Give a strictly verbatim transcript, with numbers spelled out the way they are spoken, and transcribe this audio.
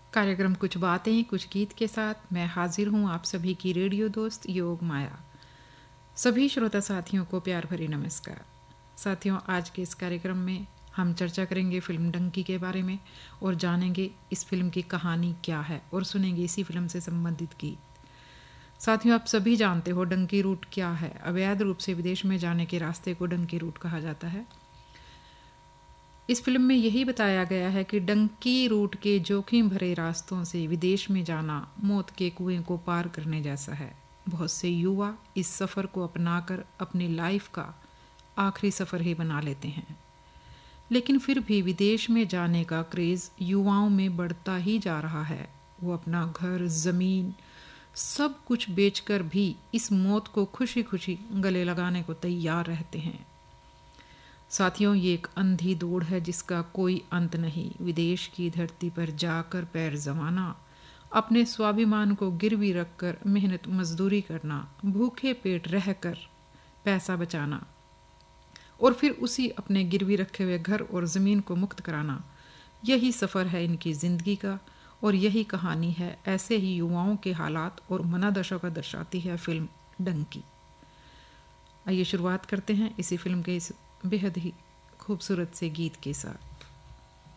कार्यक्रम कुछ बातें कुछ गीत के साथ मैं हाजिर हूँ आप सभी की रेडियो दोस्त योग माया। सभी श्रोता साथियों को प्यार भरी नमस्कार। साथियों, आज के इस कार्यक्रम में हम चर्चा करेंगे फिल्म डंकी के बारे में और जानेंगे इस फिल्म की कहानी क्या है और सुनेंगे इसी फिल्म से संबंधित गीत। साथियों, आप सभी जानते हो डंकी रूट क्या है। अवैध रूप से विदेश में जाने के रास्ते को डंकी रूट कहा जाता है। इस फिल्म में यही बताया गया है कि डंकी रूट के जोखिम भरे रास्तों से विदेश में जाना मौत के कुएं को पार करने जैसा है। बहुत से युवा इस सफ़र को अपनाकर अपनी लाइफ का आखिरी सफ़र ही बना लेते हैं, लेकिन फिर भी विदेश में जाने का क्रेज़ युवाओं में बढ़ता ही जा रहा है। वो अपना घर, ज़मीन सब कुछ बेचकर भी इस मौत को खुशी खुशी गले लगाने को तैयार रहते हैं। साथियों, ये एक अंधी दौड़ है जिसका कोई अंत नहीं। विदेश की धरती पर जाकर पैर जमाना, अपने स्वाभिमान को गिरवी रखकर मेहनत मजदूरी करना, भूखे पेट रहकर पैसा बचाना और फिर उसी अपने गिरवी रखे हुए घर और ज़मीन को मुक्त कराना, यही सफ़र है इनकी ज़िंदगी का और यही कहानी है ऐसे ही युवाओं के हालात और मनोदशा का दर्शाती है फिल्म डंकी। आइए शुरुआत करते हैं इसी फिल्म के इस बेहद ही खूबसूरत से गीत के साथ।